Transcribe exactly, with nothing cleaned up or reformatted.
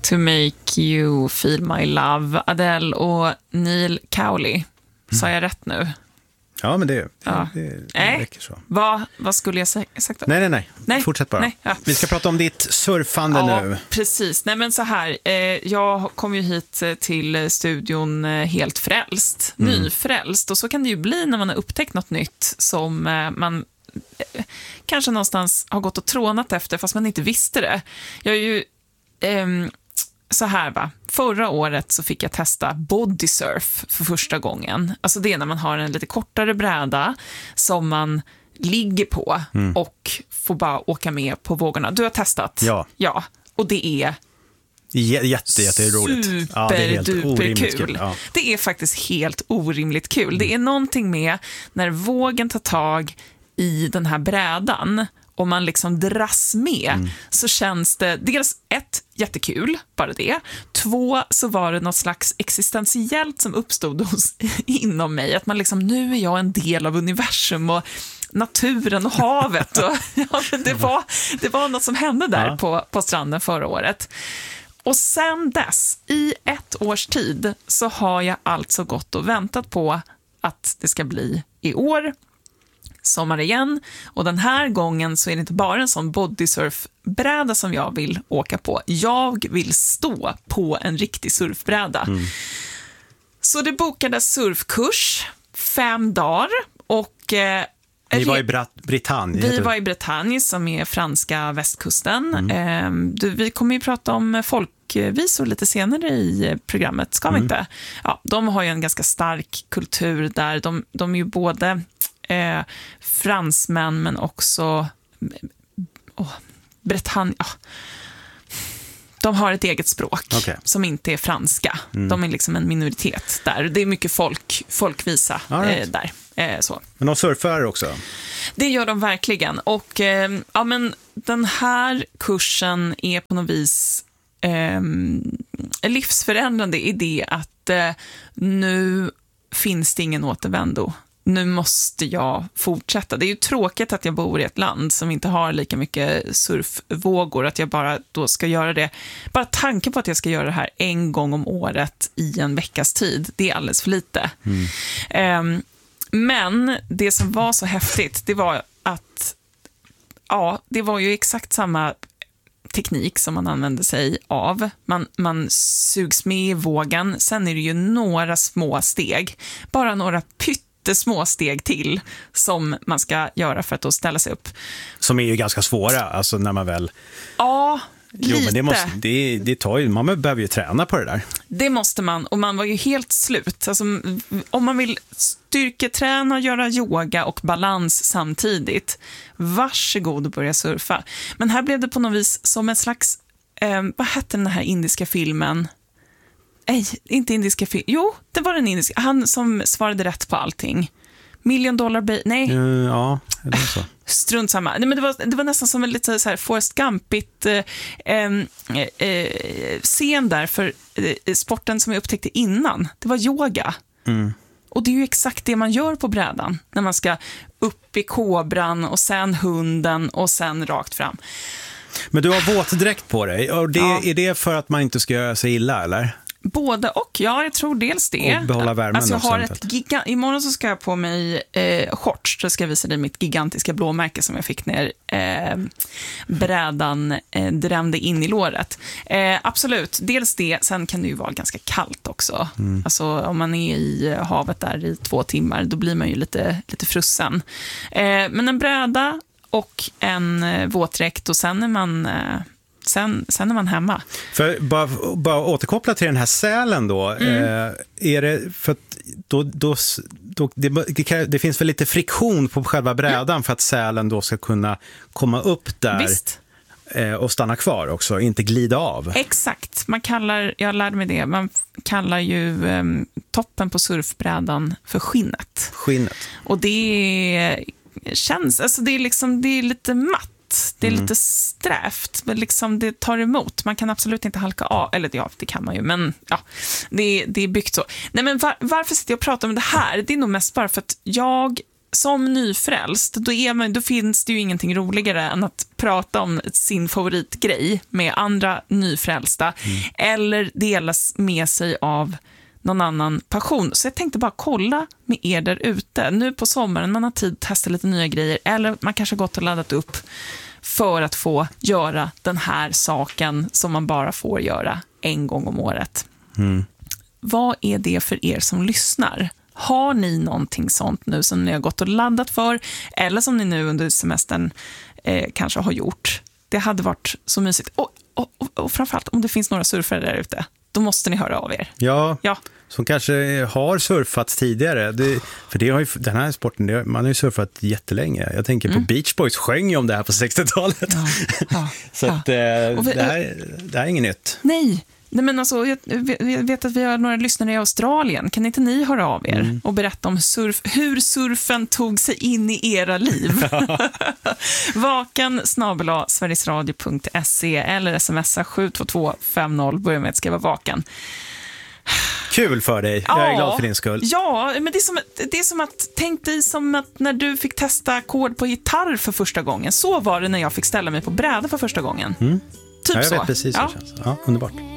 To Make You Feel My Love, Adele och Neil Cowley. Mm. Sa jag rätt nu? Ja, men det, det, ja. det, det nej. räcker så. Vad, vad skulle jag sagt då? Nej, nej, nej. nej. Fortsätt bara. Nej, ja. Vi ska prata om ditt surfande ja, nu. Precis. Nej, men så här. Eh, jag kom ju hit till studion helt frälst. Mm. Nyfrälst. Och så kan det ju bli när man har upptäckt något nytt som eh, man eh, kanske någonstans har gått och trånat efter fast man inte visste det. Jag är ju... Eh, Så här va, förra året så fick jag testa bodysurf för första gången. Alltså det är när man har en lite kortare bräda som man ligger på mm. och får bara åka med på vågorna. Du har testat? Ja. Ja, och det är J- jätte, jätteroligt. Super ja, det är helt duper kul. kul. Ja. Det är faktiskt helt orimligt kul. Mm. Det är någonting med när vågen tar tag i den här brädan och man liksom dras med mm. så känns det dels ett, jättekul, bara det. Två, så var det något slags existentiellt som uppstod hos, inom mig. Att man liksom, nu är jag en del av universum och naturen och havet. Och, ja, det, var, det var något som hände där ja. på, på stranden förra året. Och sen dess, i ett års tid, så har jag alltså gått och väntat på att det ska bli i år sommar igen. Och den här gången så är det inte bara en sån bodysurfbräda som jag vill åka på. Jag vill stå på en riktig surfbräda. Mm. Så det bokades surfkurs fem dagar och eh, Ni var i Brat- Bretagne. Vi var i Bretagne som är franska västkusten. Mm. Eh, du, vi kommer ju prata om folkvisor lite senare i programmet, ska vi mm. inte? Ja, de har ju en ganska stark kultur där. De, de är ju både Eh, fransmän men också oh, Bretagne oh. De har ett eget språk okay. som inte är franska. Mm. De är liksom en minoritet där. Det är mycket folk, folkvisa right. eh, där. Eh, så. Men de surfar också? Det gör de verkligen. Och eh, ja, men den här kursen är på något vis eh, livsförändrande i det att eh, nu finns det ingen återvändo. Nu måste jag fortsätta. Det är ju tråkigt att jag bor i ett land som inte har lika mycket surfvågor, att jag bara då ska göra det. Bara tanken på att jag ska göra det här en gång om året i en veckas tid, det är alldeles för lite. Mm. Um, men det som var så häftigt, det var att ja, det var ju exakt samma teknik som man använder sig av. Man, man sugs med i vågen. Sen är det ju några små steg. Bara några pytt små steg till som man ska göra för att då ställa sig upp. Som är ju ganska svåra, alltså när man väl... Ja, lite. Jo, men det, måste, det, det tar ju, man behöver ju träna på det där. Det måste man, och man var ju helt slut. Alltså, om man vill styrketräna, göra yoga och balans samtidigt, varsågod och börja surfa. Men här blev det på något vis som en slags, eh, vad hette den här indiska filmen? Nej, inte indiska film. Jo, det var den indiska. Han som svarade rätt på allting. Million dollar baby. Nej. Uh, ja, det är så. Strunt samma. Nej, men det var, det var nästan som en lite så här Forrest Gumpigt eh, eh, scen där för eh, sporten som jag upptäckte innan. Det var yoga. Mm. Och det är ju exakt det man gör på brädan. När man ska upp i kobran och sen hunden och sen rakt fram. Men du har våtdräkt på dig. Och det, ja. Är det för att man inte ska göra sig illa, eller? Både och, ja, jag tror dels det. Och behålla värmen. Alltså jag har ett giga- Imorgon så ska jag på mig eh, shorts, så ska jag visa dig mitt gigantiska blåmärke som jag fick när eh, brädan eh, drämde in i låret. Eh, absolut, dels det, sen kan det ju vara ganska kallt också. Mm. Alltså om man är i havet där i två timmar, då blir man ju lite, lite frusen. Eh, men en bräda och en eh, våtdräkt och sen är man... Eh, Sen, sen är man hemma. För bara, bara återkoppla till den här sälen då. Mm. Eh, är det för att då, då, då, det, det finns väl lite friktion på själva brädan mm. för att sälen då ska kunna komma upp där. Visst. Eh, och stanna kvar också, inte glida av. Exakt. Man kallar, jag lärde mig det, man kallar ju eh, toppen på surfbrädan för skinnet. Skinnet. Och det känns, alltså det är liksom, det är lite matt. Det är mm. lite strävt, men liksom det tar emot. Man kan absolut inte halka av. Eller ja, det kan man ju, men ja, det, det är byggt så. Nej, men var, varför sitter jag och pratar om det här? Det är nog mest bara för att jag som nyfrälst, då, är man, då finns det ju ingenting roligare än att prata om sin favoritgrej med andra nyfrälsta mm. eller delas med sig av någon annan passion. Så jag tänkte bara kolla med er där ute. Nu på sommaren, man har tid att testa lite nya grejer, eller man kanske har gått och laddat upp för att få göra den här saken som man bara får göra en gång om året. Mm. Vad är det för er som lyssnar? Har ni någonting sånt nu som ni har gått och laddat för, eller som ni nu under semestern eh, kanske har gjort? Det hade varit så mysigt. Och, och, och, och framförallt, om det finns några surfare där ute, då måste ni höra av er. Ja, ja. Som kanske har surfat tidigare. Det, för det har ju, den här sporten, det, man har ju surfat jättelänge. Jag tänker mm. på Beach Boys sjöng ju om det här på sextiotalet. Ja, ja, så att, ja. eh, vi, det, här, det här är inget nytt. Nej, Nej, men alltså, jag vet att vi har några lyssnare i Australien. Kan inte ni höra av er mm. och berätta om surf, hur surfen tog sig in i era liv? Vaken snabel-a sverigesradio punkt se eller smsa sju två två fem noll. Börja med att skriva vaken. Kul för dig, jag är ja, glad för din skull. Ja, men det är, som, det är som att, tänk dig som att när du fick testa ackord på gitarr för första gången. Så var det när jag fick ställa mig på bräda för första gången. Mm. Typ ja, jag så. vet precis ja. hur det känns. Ja, underbart.